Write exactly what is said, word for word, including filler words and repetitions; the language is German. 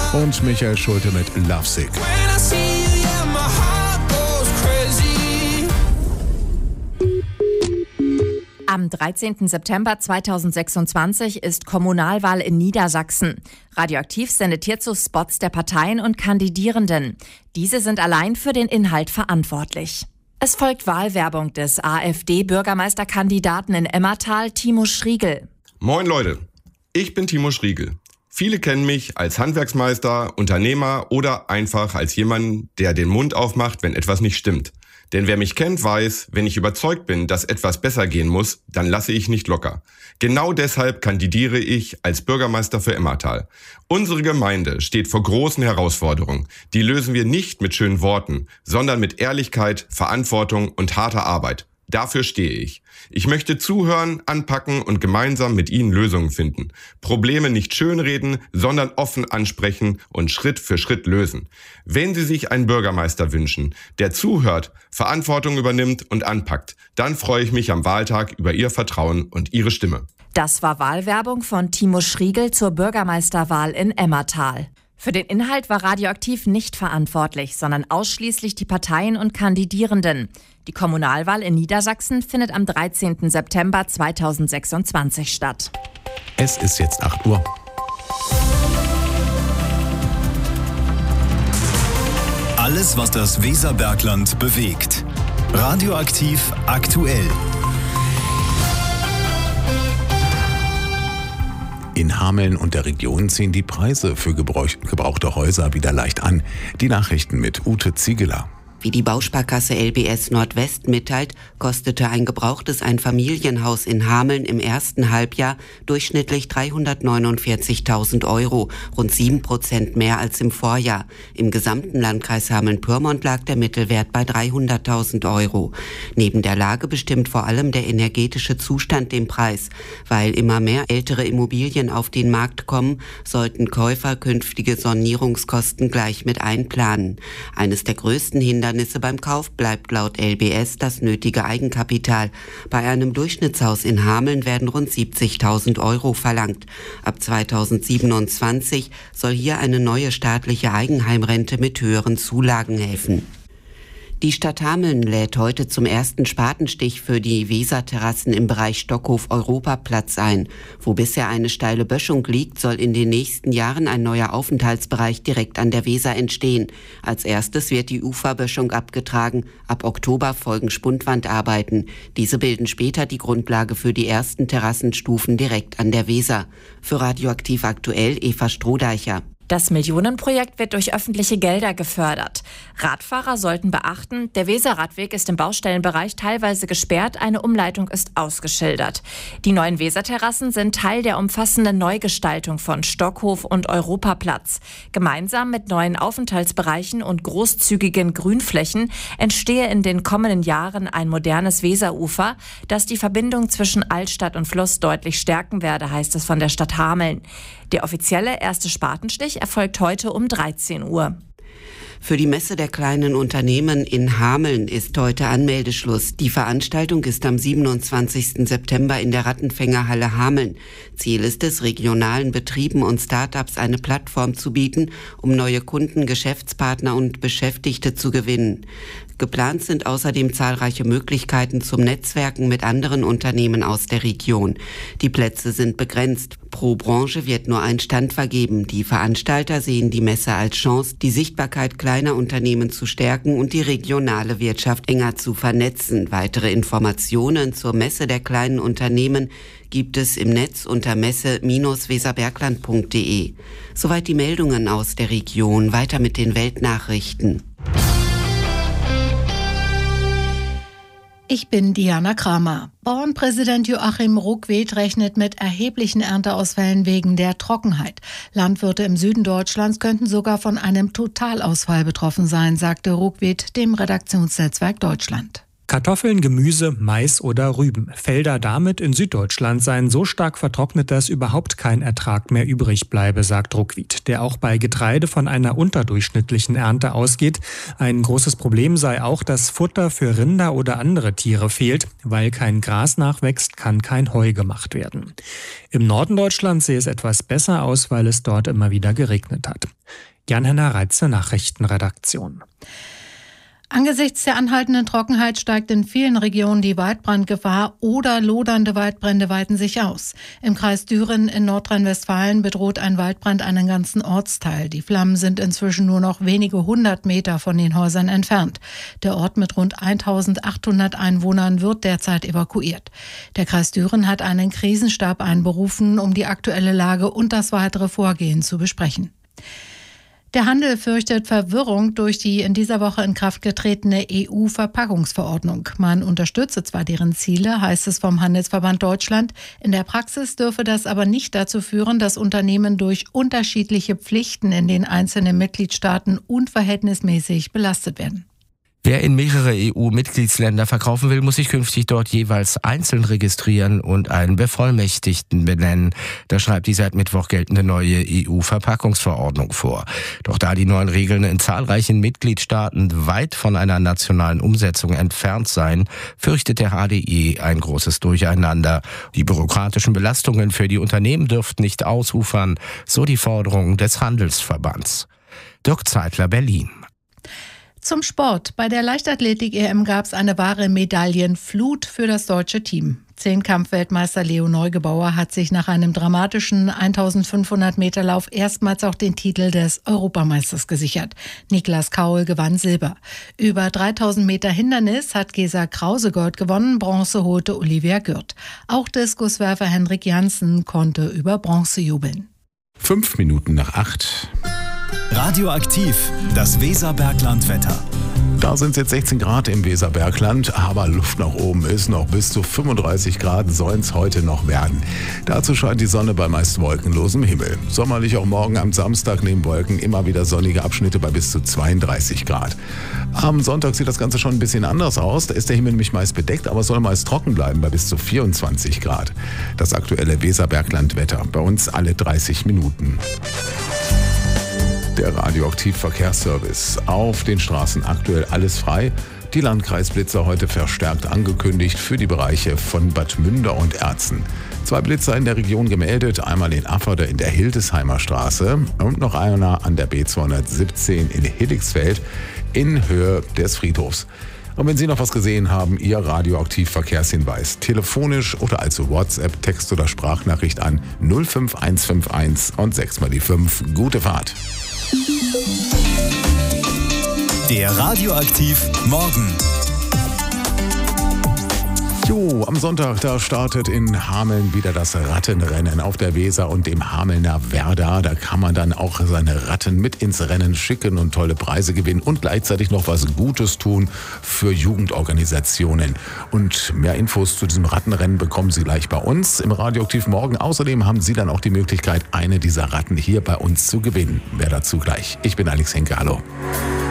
Und Michael Schulte mit Lovesick. Am dreizehnten September zweitausendsechsundzwanzig ist Kommunalwahl in Niedersachsen. Radioaktiv sendet hierzu Spots der Parteien und Kandidierenden. Diese sind allein für den Inhalt verantwortlich. Es folgt Wahlwerbung des AfD-Bürgermeisterkandidaten in Emmertal, Timo Schriegel. Moin Leute, ich bin Timo Schriegel. Viele kennen mich als Handwerksmeister, Unternehmer oder einfach als jemanden, der den Mund aufmacht, wenn etwas nicht stimmt. Denn wer mich kennt, weiß, wenn ich überzeugt bin, dass etwas besser gehen muss, dann lasse ich nicht locker. Genau deshalb kandidiere ich als Bürgermeister für Emmertal. Unsere Gemeinde steht vor großen Herausforderungen. Die lösen wir nicht mit schönen Worten, sondern mit Ehrlichkeit, Verantwortung und harter Arbeit. Dafür stehe ich. Ich möchte zuhören, anpacken und gemeinsam mit Ihnen Lösungen finden. Probleme nicht schönreden, sondern offen ansprechen und Schritt für Schritt lösen. Wenn Sie sich einen Bürgermeister wünschen, der zuhört, Verantwortung übernimmt und anpackt, dann freue ich mich am Wahltag über Ihr Vertrauen und Ihre Stimme. Das war Wahlwerbung von Timo Schriegel zur Bürgermeisterwahl in Emmertal. Für den Inhalt war Radioaktiv nicht verantwortlich, sondern ausschließlich die Parteien und Kandidierenden. Die Kommunalwahl in Niedersachsen findet am dreizehnten September zweitausendsechsundzwanzig statt. Es ist jetzt acht Uhr. Alles, was das Weserbergland bewegt. Radioaktiv aktuell. In Hameln und der Region ziehen die Preise für gebrauchte Häuser wieder leicht an. Die Nachrichten mit Ute Ziegeler. Wie die Bausparkasse L B S Nordwest mitteilt, kostete ein gebrauchtes Einfamilienhaus in Hameln im ersten Halbjahr durchschnittlich dreihundertneunundvierzigtausend Euro, rund sieben Prozent mehr als im Vorjahr. Im gesamten Landkreis Hameln-Pyrmont lag der Mittelwert bei dreihunderttausend Euro. Neben der Lage bestimmt vor allem der energetische Zustand den Preis. Weil immer mehr ältere Immobilien auf den Markt kommen, sollten Käufer künftige Sanierungskosten gleich mit einplanen. Eines der größten Hindernisse beim Kauf bleibt laut L B S das nötige Eigenkapital. Bei einem Durchschnittshaus in Hameln werden rund siebzigtausend Euro verlangt. Ab zweitausendsiebenundzwanzig soll hier eine neue staatliche Eigenheimrente mit höheren Zulagen helfen. Die Stadt Hameln lädt heute zum ersten Spatenstich für die Weserterrassen im Bereich Stockhof-Europaplatz ein. Wo bisher eine steile Böschung liegt, soll in den nächsten Jahren ein neuer Aufenthaltsbereich direkt an der Weser entstehen. Als erstes wird die Uferböschung abgetragen. Ab Oktober folgen Spundwandarbeiten. Diese bilden später die Grundlage für die ersten Terrassenstufen direkt an der Weser. Für Radioaktiv aktuell Eva Strohdeicher. Das Millionenprojekt wird durch öffentliche Gelder gefördert. Radfahrer sollten beachten, der Weserradweg ist im Baustellenbereich teilweise gesperrt, eine Umleitung ist ausgeschildert. Die neuen Weserterrassen sind Teil der umfassenden Neugestaltung von Stockhof und Europaplatz. Gemeinsam mit neuen Aufenthaltsbereichen und großzügigen Grünflächen entstehe in den kommenden Jahren ein modernes Weserufer, das die Verbindung zwischen Altstadt und Fluss deutlich stärken werde, heißt es von der Stadt Hameln. Der offizielle erste Spatenstich erfolgt heute um dreizehn Uhr. Für die Messe der kleinen Unternehmen in Hameln ist heute Anmeldeschluss. Die Veranstaltung ist am siebenundzwanzigsten September in der Rattenfängerhalle Hameln. Ziel ist es, regionalen Betrieben und Start-ups eine Plattform zu bieten, um neue Kunden, Geschäftspartner und Beschäftigte zu gewinnen. Geplant sind außerdem zahlreiche Möglichkeiten zum Netzwerken mit anderen Unternehmen aus der Region. Die Plätze sind begrenzt. Pro Branche wird nur ein Stand vergeben. Die Veranstalter sehen die Messe als Chance, die Sichtbarkeit kleiner Unternehmen zu stärken und die regionale Wirtschaft enger zu vernetzen. Weitere Informationen zur Messe der kleinen Unternehmen gibt es im Netz unter messe Bindestrich weserbergland punkt de. Soweit die Meldungen aus der Region. Weiter mit den Weltnachrichten. Ich bin Diana Kramer. Bauernpräsident Joachim Ruckwied rechnet mit erheblichen Ernteausfällen wegen der Trockenheit. Landwirte im Süden Deutschlands könnten sogar von einem Totalausfall betroffen sein, sagte Ruckwied dem Redaktionsnetzwerk Deutschland. Kartoffeln, Gemüse, Mais oder Rüben. Felder damit in Süddeutschland seien so stark vertrocknet, dass überhaupt kein Ertrag mehr übrig bleibe, sagt Ruckwied, der auch bei Getreide von einer unterdurchschnittlichen Ernte ausgeht. Ein großes Problem sei auch, dass Futter für Rinder oder andere Tiere fehlt. Weil kein Gras nachwächst, kann kein Heu gemacht werden. Im Norden Deutschlands sehe es etwas besser aus, weil es dort immer wieder geregnet hat. Jan-Henner Reitze, Nachrichtenredaktion. Angesichts der anhaltenden Trockenheit steigt in vielen Regionen die Waldbrandgefahr oder lodernde Waldbrände weiten sich aus. Im Kreis Düren in Nordrhein-Westfalen bedroht ein Waldbrand einen ganzen Ortsteil. Die Flammen sind inzwischen nur noch wenige hundert Meter von den Häusern entfernt. Der Ort mit rund eintausendachthundert Einwohnern wird derzeit evakuiert. Der Kreis Düren hat einen Krisenstab einberufen, um die aktuelle Lage und das weitere Vorgehen zu besprechen. Der Handel fürchtet Verwirrung durch die in dieser Woche in Kraft getretene E U-Verpackungsverordnung. Man unterstütze zwar deren Ziele, heißt es vom Handelsverband Deutschland. In der Praxis dürfe das aber nicht dazu führen, dass Unternehmen durch unterschiedliche Pflichten in den einzelnen Mitgliedstaaten unverhältnismäßig belastet werden. Wer in mehrere E U-Mitgliedsländer verkaufen will, muss sich künftig dort jeweils einzeln registrieren und einen Bevollmächtigten benennen. Das schreibt die seit Mittwoch geltende neue E U-Verpackungsverordnung vor. Doch da die neuen Regeln in zahlreichen Mitgliedstaaten weit von einer nationalen Umsetzung entfernt seien, fürchtet der H D E ein großes Durcheinander. Die bürokratischen Belastungen für die Unternehmen dürften nicht ausufern, so die Forderung des Handelsverbands. Dirk Zeitler, Berlin. Zum Sport. Bei der Leichtathletik-E M gab es eine wahre Medaillenflut für das deutsche Team. Zehnkampf-Weltmeister Leo Neugebauer hat sich nach einem dramatischen eintausendfünfhundert Meter Lauf erstmals auch den Titel des Europameisters gesichert. Niklas Kaul gewann Silber. Über dreitausend Meter Hindernis hat Gesa Krause Gold gewonnen, Bronze holte Olivia Gürt. Auch Diskuswerfer Henrik Janssen konnte über Bronze jubeln. Fünf Minuten nach acht. Radioaktiv, das Weserbergland-Wetter. Da sind es jetzt sechzehn Grad im Weserbergland, aber Luft nach oben ist noch. Bis zu fünfunddreißig Grad sollen es heute noch werden. Dazu scheint die Sonne bei meist wolkenlosem Himmel. Sommerlich auch morgen am Samstag neben Wolken immer wieder sonnige Abschnitte bei bis zu zweiunddreißig Grad. Am Sonntag sieht das Ganze schon ein bisschen anders aus. Da ist der Himmel nämlich meist bedeckt, aber soll meist trocken bleiben bei bis zu vierundzwanzig Grad. Das aktuelle Weserbergland-Wetter bei uns alle dreißig Minuten. Der Radioaktiv-Verkehrsservice. Auf den Straßen aktuell alles frei. Die Landkreisblitzer heute verstärkt angekündigt für die Bereiche von Bad Münder und Erzen. Zwei Blitzer in der Region gemeldet, einmal in Afferder in der Hildesheimer Straße und noch einer an der B zweihundertsiebzehn in Hilligsfeld in Höhe des Friedhofs. Und wenn Sie noch was gesehen haben, Ihr Radioaktiv-Verkehrshinweis. Telefonisch oder also WhatsApp, Text oder Sprachnachricht an null fünf eins fünf eins und sechs mal die fünf. Gute Fahrt. Der Radioaktiv Morgen. Jo, am Sonntag, da startet in Hameln wieder das Rattenrennen auf der Weser und dem Hamelner Werder. Da kann man dann auch seine Ratten mit ins Rennen schicken und tolle Preise gewinnen und gleichzeitig noch was Gutes tun für Jugendorganisationen. Und mehr Infos zu diesem Rattenrennen bekommen Sie gleich bei uns im Radioaktiv Morgen. Außerdem haben Sie dann auch die Möglichkeit, eine dieser Ratten hier bei uns zu gewinnen. Mehr dazu gleich. Ich bin Alex Henke, hallo.